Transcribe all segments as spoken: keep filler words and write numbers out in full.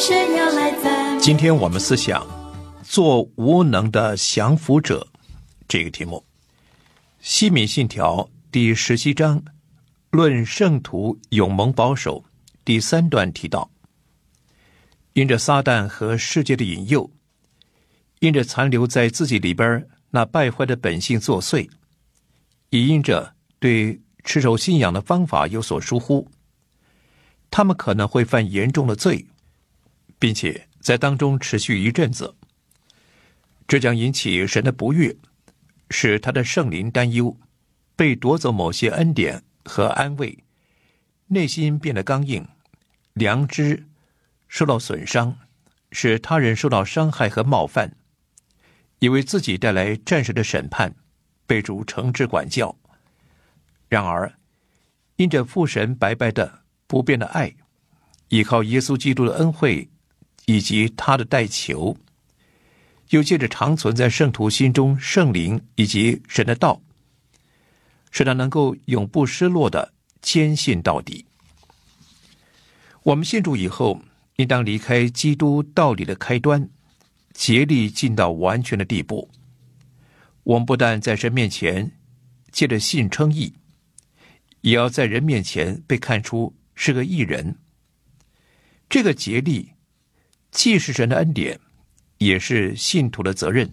神要来赞美。 今天我们思想做无能的降服者这个题目。西敏信条第十七章论圣徒永蒙保守第三段提到，因着撒旦和世界的引诱，因着残留在自己里边那败坏的本性作祟，也因着对持守信仰的方法有所疏忽，他们可能会犯严重的罪，并且在当中持续一阵子，这将引起神的不悦，使他的圣灵担忧，被夺走某些恩典和安慰，内心变得刚硬，良知受到损伤，使他人受到伤害和冒犯，以为自己带来暂时的审判，被主惩治管教。然而因着父神白白的不变的爱，依靠耶稣基督的恩惠以及他的代求，又借着长存在圣徒心中圣灵以及神的道，使他能够永不失落的坚信到底。我们信主以后，应当离开基督道理的开端，竭力进到完全的地步。我们不但在神面前借着信称义，也要在人面前被看出是个义人。这个竭力既是神的恩典，也是信徒的责任。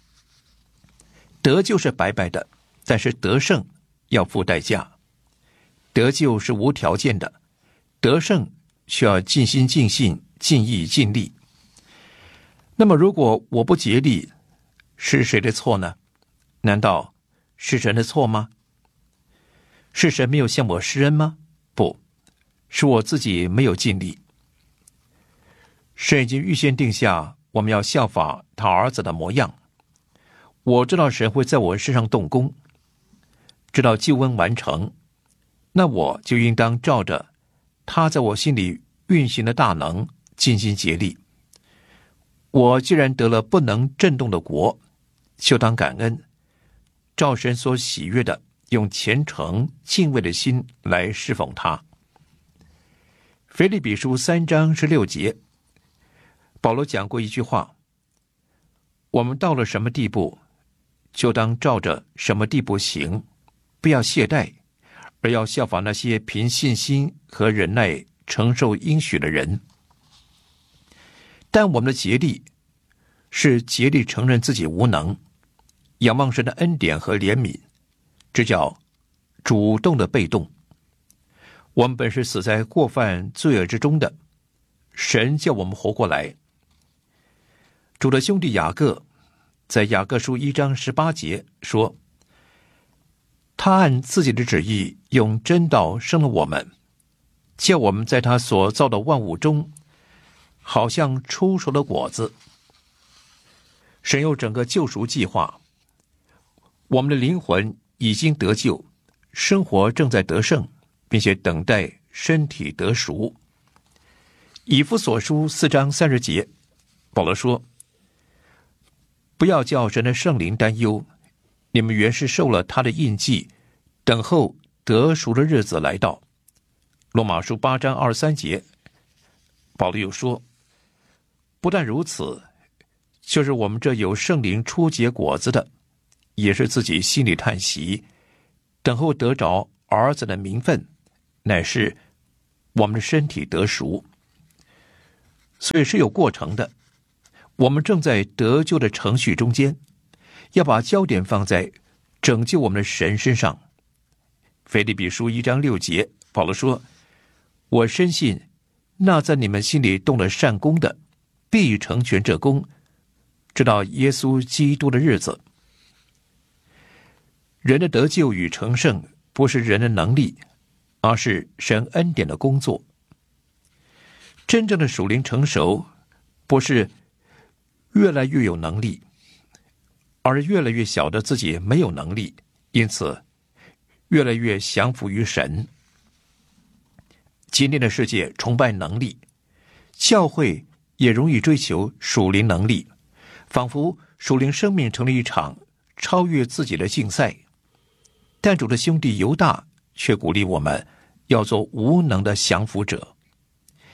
得救是白白的，但是得胜要付代价。得救是无条件的，得胜需要尽心尽性尽意尽力。那么如果我不竭力，是谁的错呢？难道是神的错吗？是神没有向我施恩吗？不，是我自己没有尽力。神已经预先定下我们要效法他儿子的模样。我知道神会在我身上动工，直到救恩完成，那我就应当照着他在我心里运行的大能尽心竭力。我既然得了不能震动的国，就当感恩，照神所喜悦的，用虔诚敬畏的心来侍奉他。腓立比书三章十六节，保罗讲过一句话：我们到了什么地步，就当照着什么地步行，不要懈怠，而要效法那些凭信心和忍耐承受应许的人。但我们的竭力是竭力承认自己无能，仰望神的恩典和怜悯，这叫主动的被动。我们本是死在过犯罪恶之中的，神叫我们活过来。主的兄弟雅各在雅各书一章十八节说，他按自己的旨意用真道生了我们，叫我们在他所造的万物中好像初熟的果子。神有整个救赎计划，我们的灵魂已经得救，生活正在得胜，并且等待身体得赎。以弗所书四章三十节，保罗说，不要叫神的圣灵担忧，你们原是受了他的印记，等候得赎的日子来到。罗马书八章二十三节，保罗又说，不但如此，就是我们这有圣灵初结果子的，也是自己心里叹息，等候得着儿子的名分，乃是我们的身体得赎。所以是有过程的，我们正在得救的程序中间，要把焦点放在拯救我们的神身上。腓立比书一章六节，保罗说，我深信那在你们心里动了善功的，必成全这功，直到耶稣基督的日子。人的得救与成圣不是人的能力，而是神恩典的工作。真正的属灵成熟不是越来越有能力，而越来越晓得自己没有能力，因此越来越降服于神。今天的世界崇拜能力，教会也容易追求属灵能力，仿佛属灵生命成了一场超越自己的竞赛。但主的兄弟犹大却鼓励我们要做无能的降服者，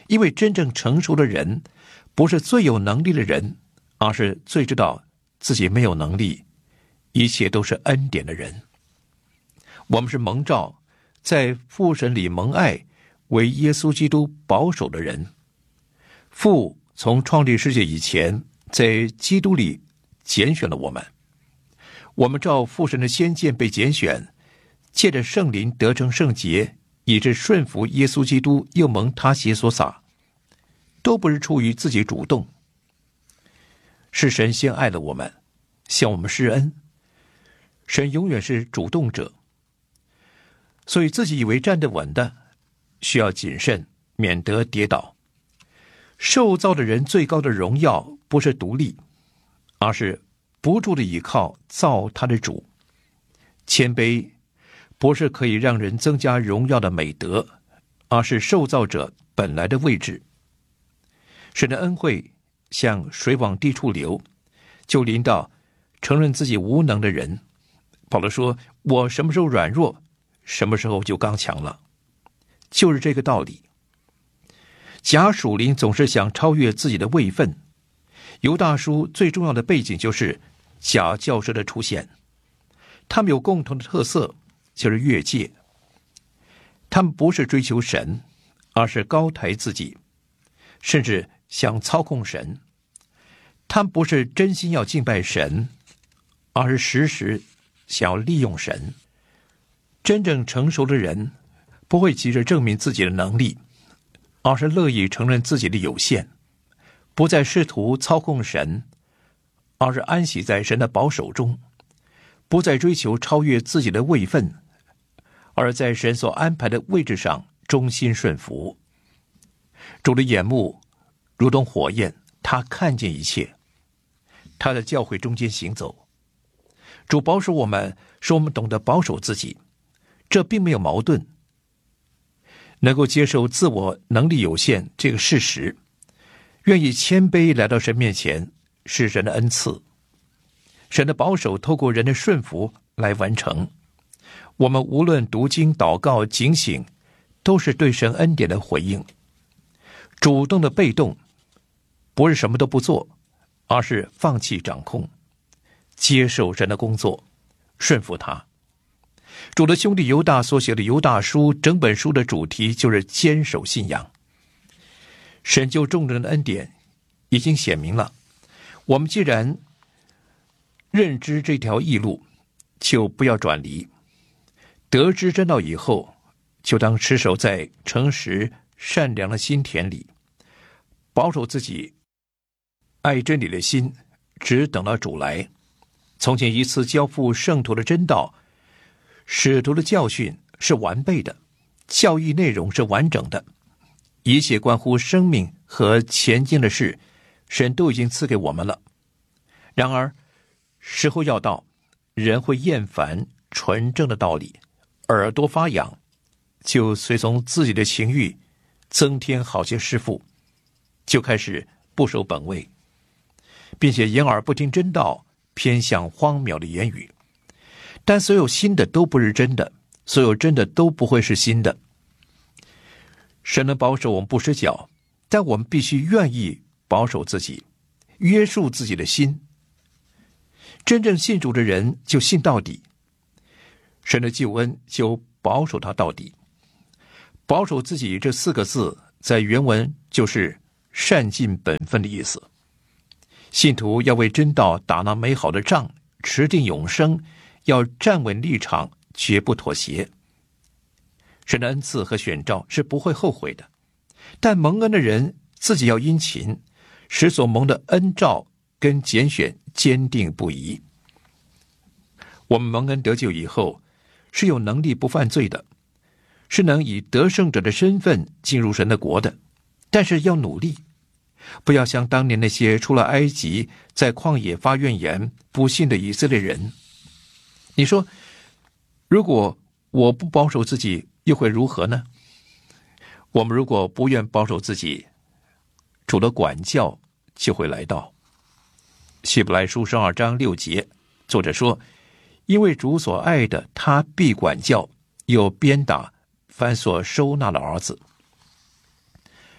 因为真正成熟的人，不是最有能力的人，而是最知道自己没有能力，一切都是恩典的人。我们是蒙召，在父神里蒙爱，为耶稣基督保守的人。父从创立世界以前，在基督里拣选了我们。我们照父神的先见被拣选，借着圣灵得成圣洁，以致顺服耶稣基督，又蒙他血所洒，都不是出于自己主动，是神先爱了我们，向我们施恩。神永远是主动者，所以自己以为站得稳的，需要谨慎，免得跌倒。受造的人最高的荣耀不是独立，而是不住的倚靠造他的主。谦卑不是可以让人增加荣耀的美德，而是受造者本来的位置。神的恩惠像水往低处流，就临到承认自己无能的人。保罗说，我什么时候软弱，什么时候就刚强了，就是这个道理。假属灵总是想超越自己的位分。犹大书最重要的背景就是假教师的出现，他们有共同的特色，就是越界。他们不是追求神，而是高抬自己，甚至想操控神。他们不是真心要敬拜神，而是时时想要利用神。真正成熟的人不会急着证明自己的能力，而是乐意承认自己的有限，不再试图操控神，而是安息在神的保守中，不再追求超越自己的位分，而在神所安排的位置上忠心顺服。主的眼目如同火焰，他看见一切，他在教会中间行走。主保守我们，使我们懂得保守自己，这并没有矛盾。能够接受自我能力有限这个事实，愿意谦卑来到神面前，是神的恩赐。神的保守透过人的顺服来完成。我们无论读经、祷告、警醒，都是对神恩典的回应。主动的被动，不是什么都不做，而是放弃掌控，接受神的工作，顺服他。主的兄弟犹大所写的犹大书，整本书的主题就是坚守信仰。神救众人的恩典已经显明了，我们既然认知这条义路，就不要转离。得知真道以后，就当持守在诚实善良的心田里，保守自己爱真理的心，只等到主来。从前一次交付圣徒的真道，使徒的教训是完备的，教义内容是完整的，一切关乎生命和前进的事，神都已经赐给我们了。然而时候要到，人会厌烦纯正的道理，耳朵发痒，就随从自己的情欲，增添好些师傅，就开始不守本位，并且掩耳不听真道，偏向荒谬的言语。但所有新的都不是真的，所有真的都不会是新的。神能保守我们不失脚，但我们必须愿意保守自己，约束自己的心。真正信主的人就信到底，神的救恩就保守他到底。保守自己这四个字在原文就是善尽本分的意思。信徒要为真道打那美好的仗，持定永生，要站稳立场，绝不妥协。神的恩赐和选召是不会后悔的，但蒙恩的人自己要殷勤，使所蒙的恩召跟拣选坚定不移。我们蒙恩得救以后，是有能力不犯罪的，是能以得胜者的身份进入神的国的，但是要努力，不要像当年那些出了埃及在旷野发怨言不信的以色列人。你说，如果我不保守自己，又会如何呢？我们如果不愿保守自己，主的管教就会来到。希伯来书十二章六节，作者说，因为主所爱的，他必管教，又鞭打凡所收纳的儿子。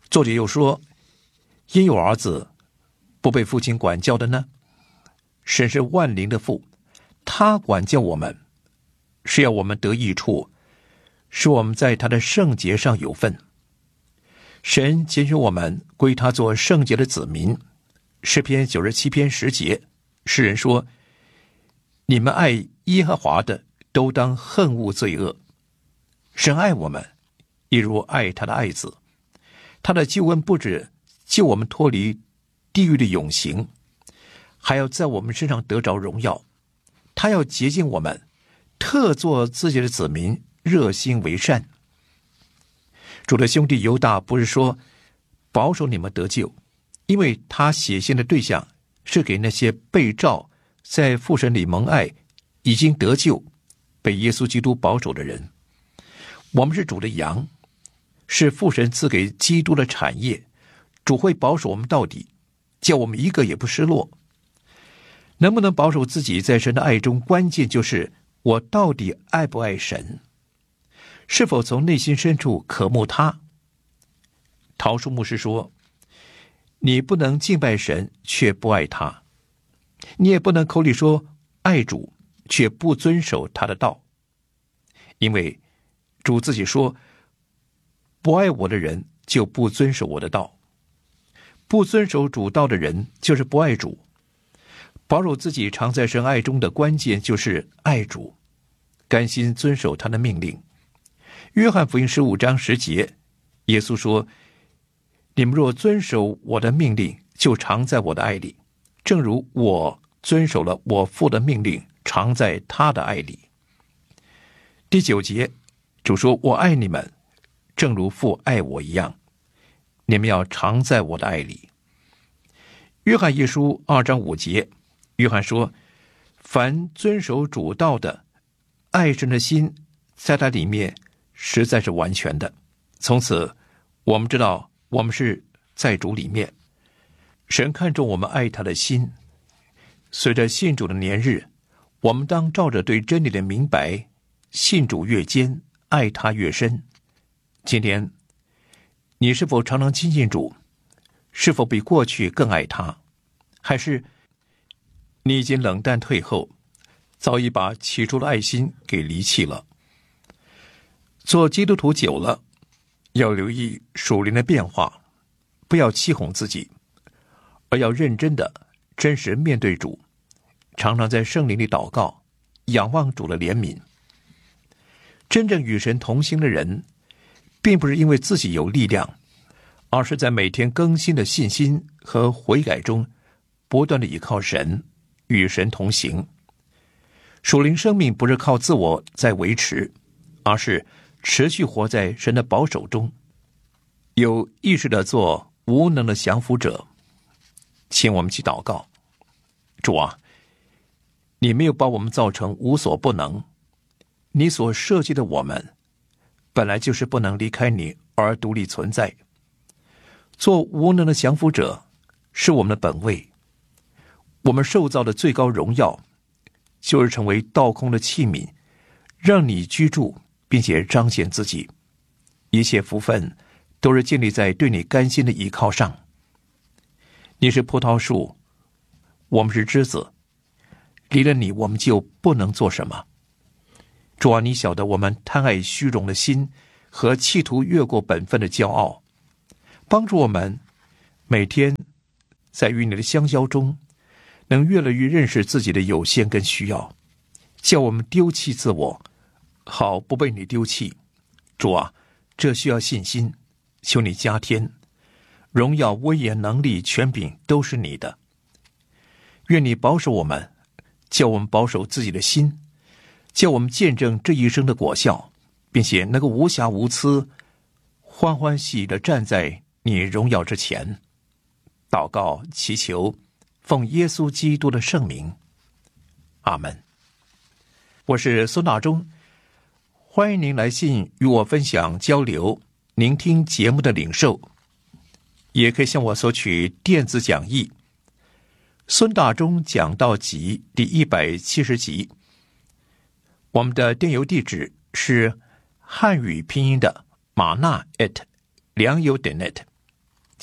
作者又说，焉有儿子不被父亲管教的呢？神是万灵的父，他管教我们，是要我们得益处，使我们在他的圣洁上有份。神拣选我们归他做圣洁的子民。诗篇九十七篇十节，诗人说，你们爱耶和华的，都当恨恶罪恶。神爱我们，一如爱他的爱子。他的救恩不止救我们脱离地狱的永刑，还要在我们身上得着荣耀。他要洁净我们，特作自己的子民，热心为善。主的兄弟犹大不是说保守你们得救，因为他写信的对象是给那些被召在父神里蒙爱，已经得救，被耶稣基督保守的人。我们是主的羊，是父神赐给基督的产业，主会保守我们到底，叫我们一个也不失落。能不能保守自己在神的爱中，关键就是我到底爱不爱神，是否从内心深处渴慕他。陶树牧师说，你不能敬拜神却不爱他，你也不能口里说爱主却不遵守他的道，因为主自己说，不爱我的人就不遵守我的道，不遵守主道的人就是不爱主。保守自己常在神爱中的关键就是爱主，甘心遵守他的命令。约翰福音十五章十节，耶稣说，你们若遵守我的命令，就常在我的爱里，正如我遵守了我父的命令，常在他的爱里。第九节，主说，我爱你们，正如父爱我一样，你们要常在我的爱里。约翰一书二章五节，约翰说，凡遵守主道的，爱神的心在他里面实在是完全的。从此我们知道我们是在主里面，神看重我们爱他的心。随着信主的年日，我们当照着对真理的明白，信主越坚，爱他越深。今天你是否常常亲近主？是否比过去更爱他？还是你已经冷淡退后，早已把起初的爱心给离弃了？做基督徒久了，要留意属灵的变化，不要欺哄自己，而要认真的真实面对主，常常在圣灵里祷告，仰望主的怜悯。真正与神同行的人，并不是因为自己有力量，而是在每天更新的信心和悔改中，不断的依靠神，与神同行。属灵生命不是靠自我在维持，而是持续活在神的保守中，有意识的做无能的降服者。请我们去祷告。主啊，你没有把我们造成无所不能，你所设计的我们本来就是不能离开你而独立存在。做无能的降服者是我们的本位，我们受造的最高荣耀就是成为倒空的器皿，让你居住并且彰显自己。一切福分都是建立在对你甘心的依靠上。你是葡萄树，我们是枝子，离了你我们就不能做什么。主啊，你晓得我们贪爱虚荣的心和企图越过本分的骄傲，帮助我们每天在与你的相交中，能越来越认识自己的有限跟需要，叫我们丢弃自我，好不被你丢弃。主啊，这需要信心，求你加添。荣耀、威严、能力、权柄都是你的。愿你保守我们，叫我们保守自己的心，叫我们见证这一生的果效，并且能够无瑕无疵，欢欢喜喜地站在你荣耀之前。祷告祈求，奉耶稣基督的圣名，阿们。我是孙大中，欢迎您来信与我分享交流您听节目的领受，也可以向我索取电子讲义孙大中讲道集第一百七十集。我们的电邮地址是汉语拼音的马纳 at 良友点 net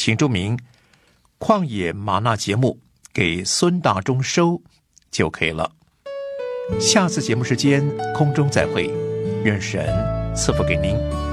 请注明旷野吗哪节目给孙大中收就可以了。下次节目时间空中再会，愿神赐福给您。